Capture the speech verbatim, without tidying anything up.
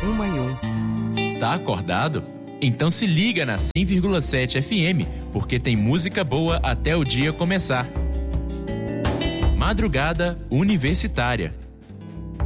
uma e um. Tá acordado? Então se liga na cem vírgula sete F M, porque tem música boa até o dia começar. Madrugada Universitária.